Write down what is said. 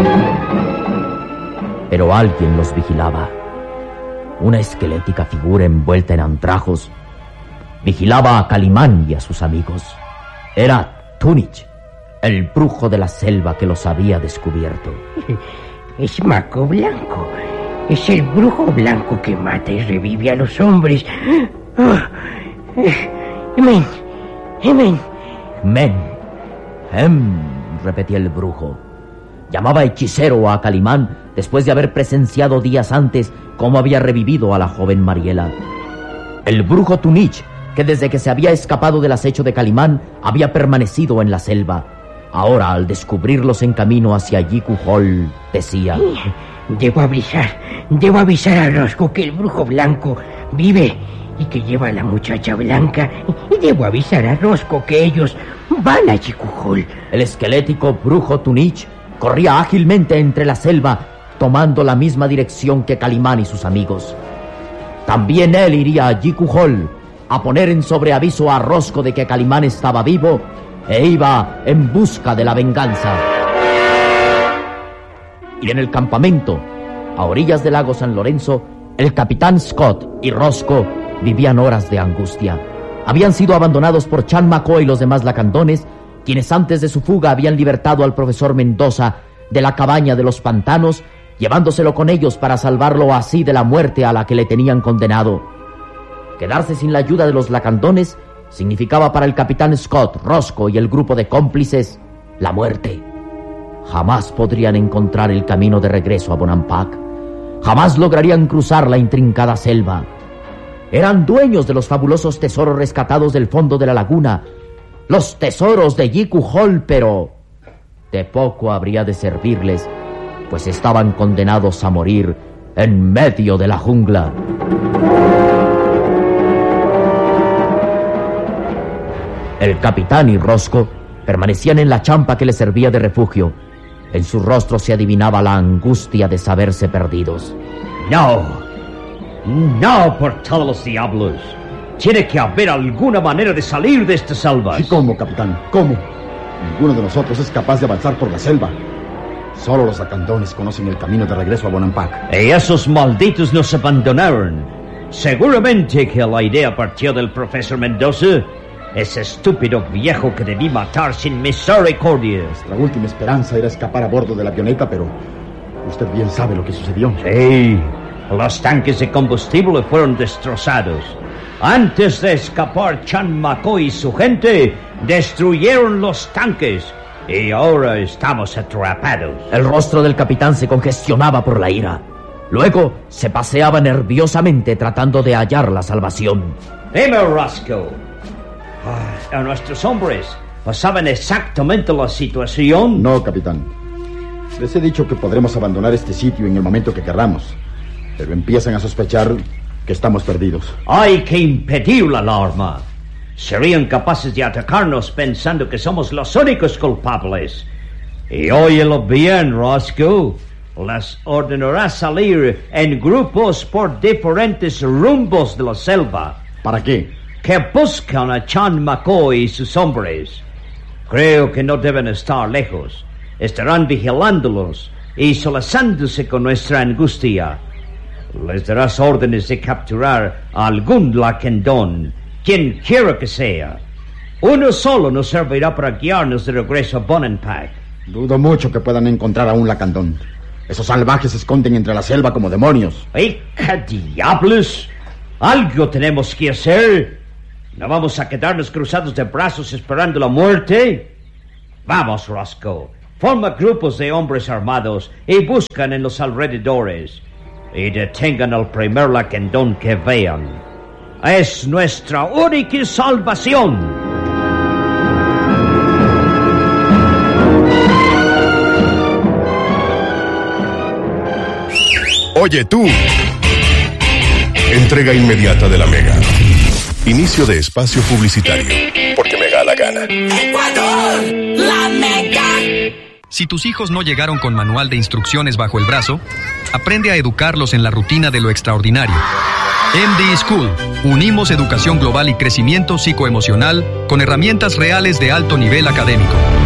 Pero alguien los vigilaba. Una esquelética figura envuelta en andrajos vigilaba a Calimán y a sus amigos. Era Tunich, el brujo de la selva que los había descubierto. Es Maco Blanco. Es el brujo blanco que mata y revive a los hombres. Repetía el brujo. Llamaba hechicero a Calimán después de haber presenciado días antes cómo había revivido a la joven Mariela. El brujo Tunich, que desde que se había escapado del acecho de Calimán había permanecido en la selva, ahora al descubrirlos en camino hacia Yiku-Hol, decía: Debo avisar a Rosco que el brujo blanco vive y que lleva a la muchacha blanca. Y debo avisar a Rosco que ellos van a Yiku-Hol. El esquelético brujo Tunich corría ágilmente entre la selva, tomando la misma dirección que Calimán y sus amigos. También él iría a Yiku-Hol a poner en sobreaviso a Rosco de que Calimán estaba vivo e iba en busca de la venganza. Y en el campamento, a orillas del lago San Lorenzo, el capitán Scott y Rosco vivían horas de angustia. Habían sido abandonados por Chan Maco y los demás lacandones, quienes antes de su fuga habían libertado al profesor Mendoza de la cabaña de los pantanos, llevándoselo con ellos para salvarlo así de la muerte a la que le tenían condenado. Quedarse sin la ayuda de los lacandones significaba para el capitán Scott, Rosco y el grupo de cómplices la muerte. Jamás podrían encontrar el camino de regreso a Bonampak. Jamás lograrían cruzar la intrincada selva. Eran dueños de los fabulosos tesoros rescatados del fondo de la laguna, los tesoros de Yiku-Hol, pero de poco habría de servirles, pues estaban condenados a morir en medio de la jungla. El capitán y Rosco permanecían en la champa que les servía de refugio. En sus rostros se adivinaba la angustia de saberse perdidos. No, por todos los diablos. Tiene que haber alguna manera de salir de estas selvas. ¿Y cómo, capitán? ¿Cómo? Ninguno de nosotros es capaz de avanzar por la selva. Solo los lacandones conocen el camino de regreso a Bonampak. Y esos malditos nos abandonaron. Seguramente que la idea partió del profesor Mendoza, ese estúpido viejo que debí matar sin misericordia. Nuestra última esperanza era escapar a bordo de la avioneta, pero usted bien sabe lo que sucedió. Sí, los tanques de combustible fueron destrozados. Antes de escapar, Chan Maco y su gente destruyeron los tanques. Y ahora estamos atrapados. El rostro del capitán se congestionaba por la ira. Luego se paseaba nerviosamente tratando de hallar la salvación. Dime, Rosco. ¿A nuestros hombres saben exactamente la situación? No, capitán. Les he dicho que podremos abandonar este sitio en el momento que querramos, pero empiezan a sospechar que estamos perdidos. Hay que impedir la alarma. Serían capaces de atacarnos pensando que somos los únicos culpables. Y óyelo bien, Rosco. Les ordenará salir en grupos por diferentes rumbos de la selva. ¿Para qué? Que buscan a Chan Maco y sus hombres. Creo que no deben estar lejos. Estarán vigilándolos y solazándose con nuestra angustia. Les darás órdenes de capturar a algún lacandón, quien quiera que sea. Uno solo nos servirá para guiarnos de regreso a Bonampak. Dudo mucho que puedan encontrar a un lacandón. Esos salvajes se esconden entre la selva como demonios. ¿Y qué diablos? Algo tenemos que hacer. ¿No vamos a quedarnos cruzados de brazos esperando la muerte? Vamos, Rosco. Forma grupos de hombres armados y buscan en los alrededores. Y detengan al primer lacandón que vean. Es nuestra única salvación. Oye tú. Entrega inmediata de la Mega. Inicio de espacio publicitario. Porque me da la gana. ¡Ecuador! ¡La Mega! Si tus hijos no llegaron con manual de instrucciones bajo el brazo, aprende a educarlos en la rutina de lo extraordinario. MD School. Unimos educación global y crecimiento psicoemocional con herramientas reales de alto nivel académico.